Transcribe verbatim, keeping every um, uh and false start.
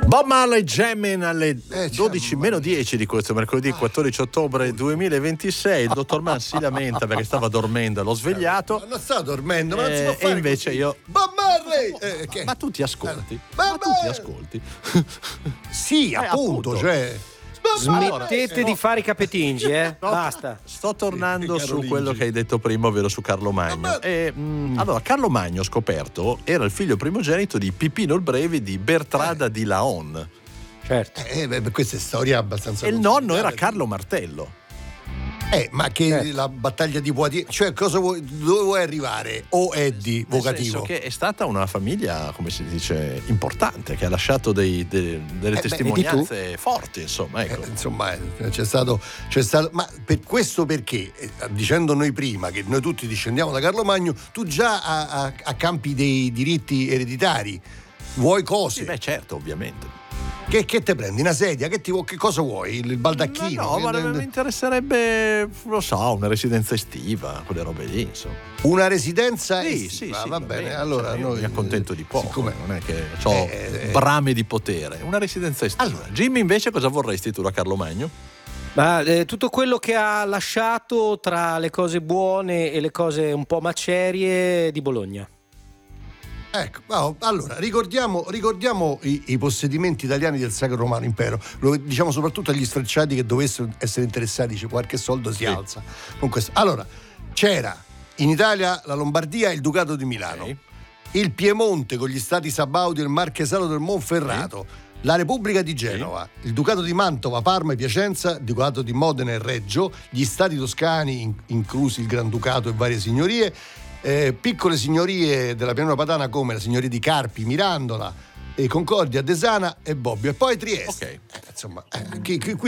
Bob Marley Jammin' alle Eh, dodici meno dieci di questo mercoledì quattordici ottobre duemilaventisei. Il dottor Mann si lamenta perché stava dormendo, l'ho svegliato. Non stava dormendo, ma non si Eh, può fare e invece così. io Bob Marley! Eh, che- Ma tu ti ascolti? Ma- Ma tu ti ascolti? Sì, Eh, appunto, appunto. cioè. Smettete Eh, di no. fare i capetingi, eh? Basta. Sto tornando Sì, su Carolingi. quello che hai detto prima, ovvero su Carlo Magno. Ma- E, mh, allora, Carlo Magno, scoperto, era il figlio primogenito di Pipino il Breve di Bertrada di Laon. Certo. Eh, beh, questa è storia abbastanza. E il nonno consolidata. era Carlo Martello. Eh, ma che Certo. la battaglia di Poitiers, cioè cosa vuoi, dove vuoi arrivare? O Eddie, Nel vocativo? senso che è stata una famiglia, come si dice, importante, che ha lasciato dei- de- delle beh, testimonianze forti, insomma, ecco. Eh, insomma, eh, c'è stato, c'è stato, ma per questo perché, eh, dicendo noi prima che noi tutti discendiamo da Carlo Magno, tu già a- a- accampi dei diritti ereditari, vuoi cose? Sì, beh, certo, ovviamente. Che, che te prendi? Una sedia? Che, ti, che cosa vuoi? Il baldacchino? No, no, Che- ma mi interesserebbe, lo so, una residenza estiva, quelle robe lì, insomma. Una residenza Sì, estiva, sì, sì, va bene. Allora cioè, io noi mi accontento di poco, siccome- non è che ho Eh, eh, brame di potere. Una residenza estiva. Allora. Jimmy, invece, cosa vorresti tu da Carlo Magno? Ma eh, tutto quello che ha lasciato tra le cose buone e le cose un po' macerie di Bologna. Ecco, no, allora ricordiamo, ricordiamo i, i possedimenti italiani del Sacro Romano Impero, lo diciamo soprattutto agli sfrecciati che dovessero essere interessati, dice qualche soldo si Sì. alza con questo. Allora, c'era in Italia la Lombardia e il Ducato di Milano, Sì. il Piemonte con gli stati Sabaudo e il Marchesato del Monferrato, la Repubblica di Genova, il Ducato di Mantova, Parma e Piacenza, il Ducato di Modena e Reggio, gli stati toscani, in- inclusi il Granducato e varie signorie, eh, piccole signorie della pianura padana come la signoria di Carpi, Mirandola, e Concordia, Desana e Bobbio, e poi Trieste. Ok. Eh, insomma, eh, chi- chi-